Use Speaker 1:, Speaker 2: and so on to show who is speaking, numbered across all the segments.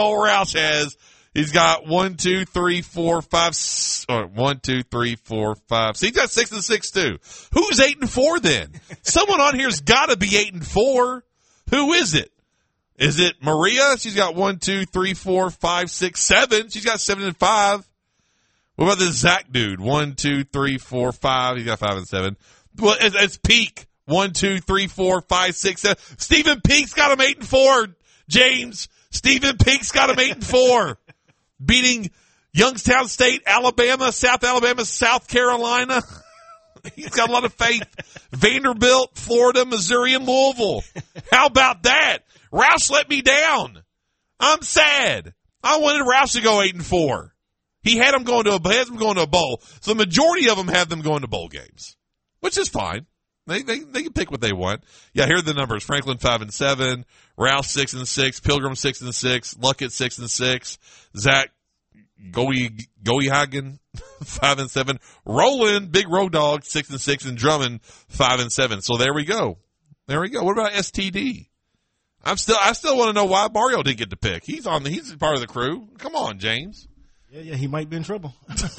Speaker 1: Roush has. He's got 1, 2, 3, 4, 5. So he's got 6 and 6 too. Who's 8 and 4 then? Someone on here's got to be 8 and 4. Who is it? Is it Maria? She's got 1, 2, 3, 4, 5, 6, 7. She's got 7 and 5. What about this Zach dude? 1, 2, 3, 4, 5. He's got 5 and 7. Well, it's Peak. 1, 2, 3, 4, 5, 6, 7. Stephen Peak's got him 8 and 4. James. Stephen Peak's got him 8 and 4. Beating Youngstown State, Alabama, South Carolina. He's got a lot of faith. Vanderbilt, Florida, Missouri, and Louisville. How about that? Roush let me down. I'm sad. I wanted Roush to go 8 and 4. He had them going to a bowl. So the majority of them have them going to bowl games, which is fine. They can pick what they want. Yeah, here are the numbers. Franklin 5 and 7, Roush 6 and 6, Pilgrim 6 and 6, Luckett 6 and 6, Zach Goehagen 5 and 7, Roland Big Road Dog 6 and 6, and Drummond 5 and 7. So there we go. What about STD? I still want to know why Mario didn't get to pick. He's part of the crew. Come on, James.
Speaker 2: Yeah, he might be in trouble.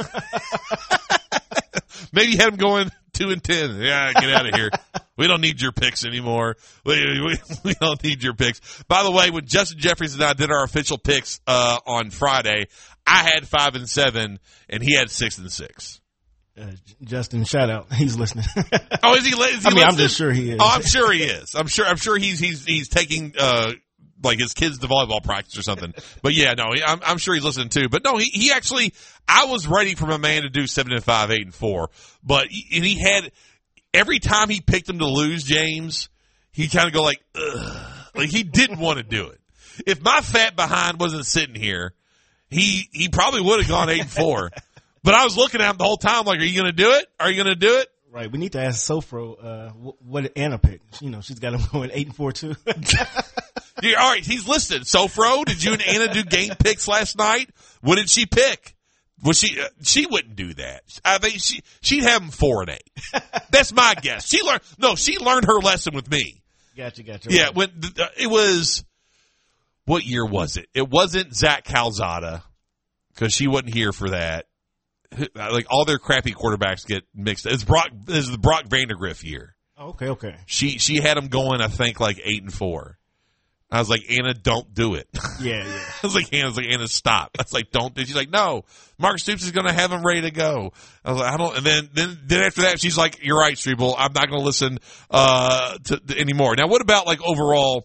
Speaker 1: Maybe you had him going 2 and 10. Yeah, get out of here. We don't need your picks anymore. We don't need your picks. By the way, when Justin Jeffries and I did our official picks on Friday, I had 5 and 7, and he had 6 and 6.
Speaker 2: Justin, shout out. He's listening.
Speaker 1: Oh, is he listening?
Speaker 2: I'm just sure he is.
Speaker 1: Oh, I'm sure he is. I'm sure he's taking like his kids to volleyball practice or something. But yeah, no, I'm sure he's listening too. But no, he actually, I was ready for my man to do 7 and 5, 8 and 4. But he had, every time he picked him to lose, James, he kind of go like, ugh. Like he didn't want to do it. If my fat behind wasn't sitting here, he probably would have gone 8 and 4. But I was looking at him the whole time like, are you going to do it? Are you going to do it?
Speaker 2: Right. We need to ask Sofro what did Anna pick? She's got him going 8 and 4 too.
Speaker 1: Yeah, all right, he's listed. Sofro, did you and Anna do game picks last night? What did she pick? Was she wouldn't do that. I think she'd have him 4 and 8. That's my guess. She learned her lesson with me.
Speaker 2: Gotcha.
Speaker 1: Yeah, when it was, what year was it? It wasn't Zach Calzada because she wasn't here for that. Like all their crappy quarterbacks get mixed. This is the Brock Vandegrift year.
Speaker 2: Oh, okay.
Speaker 1: She had him going, I think, like 8 and 4. I was like, Anna, don't do it.
Speaker 2: Yeah.
Speaker 1: I was like, Anna, stop. I was like, don't. She's like, no, Mark Stoops is going to have him ready to go. I was like, I don't. And then after that, she's like, you're right, Strebel. I'm not going to listen to anymore. Now, what about like overall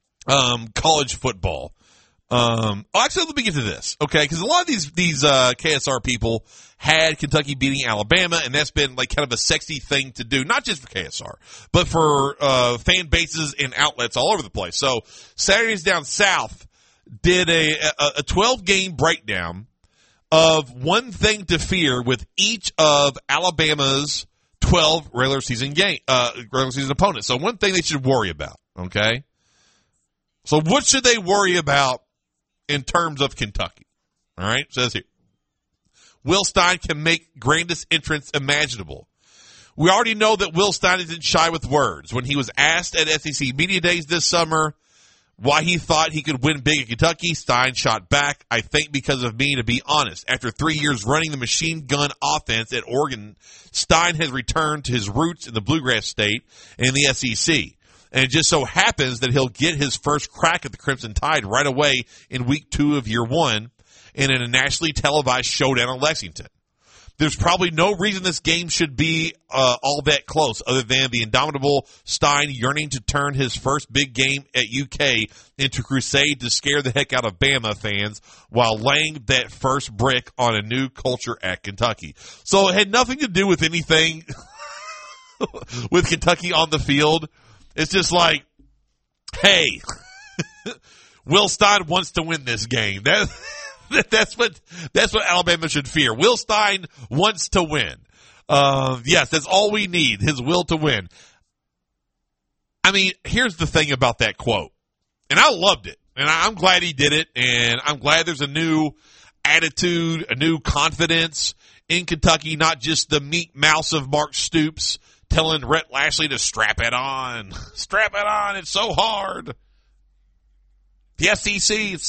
Speaker 1: college football? Actually, let me get to this, okay? Because a lot of these KSR people had Kentucky beating Alabama, and that's been like kind of a sexy thing to do, not just for KSR, but for fan bases and outlets all over the place. So Saturdays Down South did a 12-game breakdown of one thing to fear with each of Alabama's 12 regular season opponents. So one thing they should worry about, okay? So what should they worry about in terms of Kentucky? All right, it says here, Will Stein can make grandest entrance imaginable. We already know that Will Stein isn't shy with words. When he was asked at SEC Media Days this summer why he thought he could win big at Kentucky, Stein shot back, I think because of me, to be honest. After 3 years running the machine gun offense at Oregon, Stein has returned to his roots in the Bluegrass State and the SEC. And it just so happens that he'll get his first crack at the Crimson Tide right away in week 2 of year 1 and in a nationally televised showdown in Lexington. There's probably no reason this game should be all that close other than the indomitable Stein yearning to turn his first big game at UK into a crusade to scare the heck out of Bama fans while laying that first brick on a new culture at Kentucky. So it had nothing to do with anything with Kentucky on the field. It's just like, hey, Will Stein wants to win this game. That's what Alabama should fear. Will Stein wants to win. Yes, that's all we need, his will to win. I mean, here's the thing about that quote. And I loved it. And I'm glad he did it. And I'm glad there's a new attitude, a new confidence in Kentucky, not just the meek mouse of Mark Stoops telling Rhett Lashley to strap it on. Strap it on. It's so hard. The SEC, it's